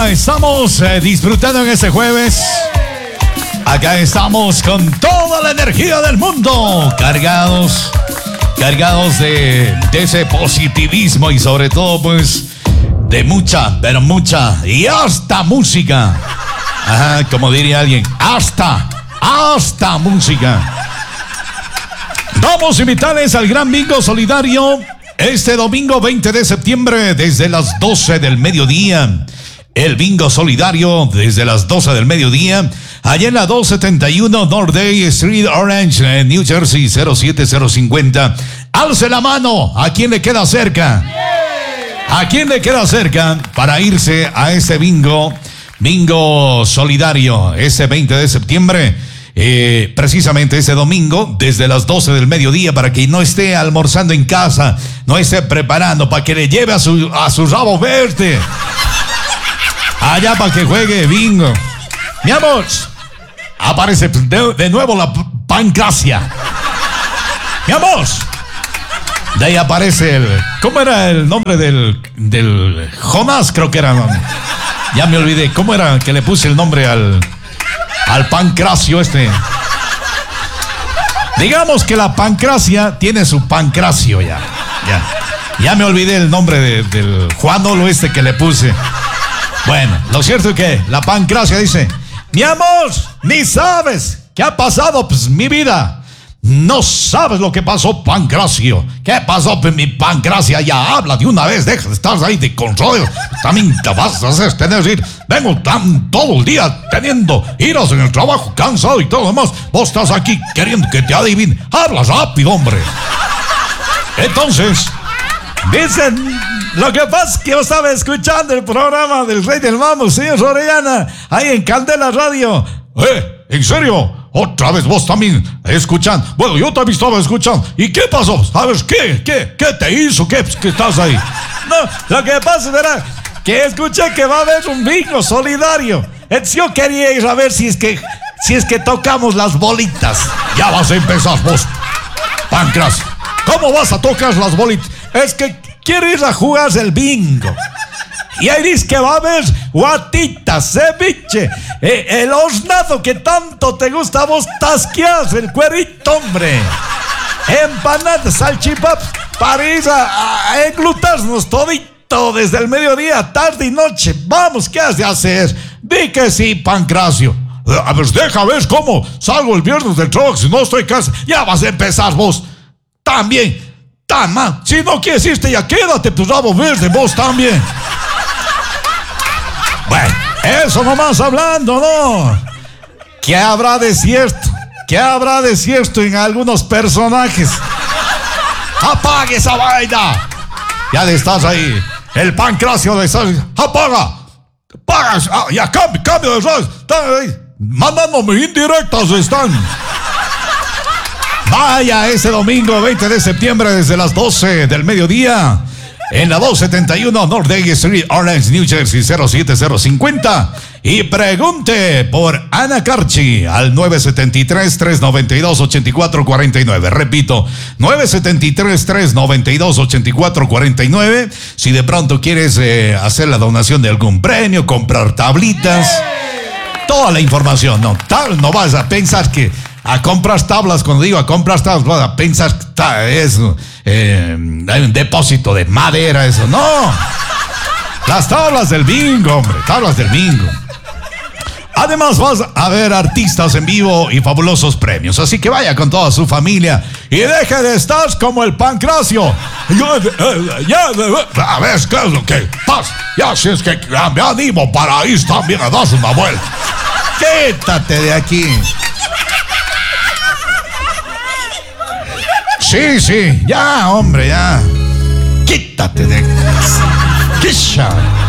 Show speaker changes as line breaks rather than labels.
estamos disfrutando en este jueves. Acá estamos con toda la energía del mundo, cargados de ese positivismo y sobre todo pues de mucha, pero mucha y hasta música. Ajá, como diría alguien, hasta música. Vamos a invitarles al gran bingo solidario este domingo 20 de septiembre desde las 12 del mediodía. El bingo solidario desde las 12 del mediodía, allá en la 271 North Day Street, Orange, New Jersey 07050. Alce la mano, ¿a quién le queda cerca? ¿A quién le queda cerca para irse a ese bingo solidario ese 20 de septiembre? Precisamente ese domingo, desde las 12 del mediodía, para que no esté almorzando en casa, no esté preparando, para que le lleve a su rabo verde. Allá para que juegue bingo. Mi amor, aparece de nuevo la pancracia. Mi amor. De ahí aparece ¿cómo era el nombre del Jonás? Creo que era. Ya me olvidé. ¿Cómo era que le puse el nombre al pancracio este? Digamos que la pancracia tiene su pancracio ya. Ya me olvidé el nombre del Juanolo este que le puse. Bueno, lo cierto es que la pancracia dice: mi amor, ni sabes qué ha pasado, pues mi vida. No sabes lo que pasó, pancracio. ¿Qué pasó, pues mi pancracia? Ya habla de una vez, deja de estar ahí de control. También te vas a hacer tener ir. Vengo todo el día teniendo iras en el trabajo, cansado y todo lo demás. Vos estás aquí queriendo que te adivine. Habla rápido, hombre. Entonces, dicen, lo que pasa es que yo estaba escuchando el programa del Rey del Mambo, señor Orellana, ahí en Candela Radio. ¿En serio? Otra vez vos también escuchando. Bueno, yo también estaba escuchando. ¿Y qué pasó? ¿Sabes qué? ¿Qué te hizo? ¿Qué estás ahí? No, lo que pasa es que escuché que va a haber un bingo solidario. Entonces yo quería ir a ver si es que tocamos las bolitas. Ya vas a empezar vos, pancras. ¿Cómo vas a tocar las bolitas? Es que quiero ir a jugar el bingo. Y ahí dice que va a haber guatitas, ceviche, el hornado que tanto te gusta a vos, tasqueas, el cuerito, hombre. Empanadas, salchipap, para ir a englutarnos todito desde el mediodía, tarde y noche. Vamos, ¿qué has de hacer? Di que sí, pancracio. A ver, deja ver cómo salgo el viernes del trabajo si no estoy en casa. Ya vas a empezar vos. También, tan mal. Si no quieres irte, ya quédate, tu rabo verde, vos también. Bueno, eso nomás hablando, ¿no? ¿Qué habrá de cierto? ¿Qué habrá de cierto en algunos personajes? ¡Apague esa vaina! Ya estás ahí. El pancracio de estar. ¡Apaga! ¡Apaga! Ya cambio de radio. Están ahí. Mandándome indirectas están. Vaya, ese domingo 20 de septiembre desde las 12 del mediodía. En la 271 North Day Street, Orange, New Jersey 07050. Y pregunte por Ana Carchi al 973-392-8449. Repito, 973-392-8449. Si de pronto quieres hacer la donación de algún premio, comprar tablitas, toda la información. No vas a pensar que a comprar tablas, cuando digo a comprar tablas, vas a pensar que es hay un depósito de madera, eso. No. Las tablas del bingo, hombre. Tablas del bingo. Además vas a ver artistas en vivo y fabulosos premios. Así que vaya con toda su familia y deje de estar como el pancracio. A ver, ¿qué es lo que pasa? Ya, si es que me animo para ir también a darse una vuelta. Quítate de aquí. Sí, ya, hombre, ya. Quítate de... ¡Quisha!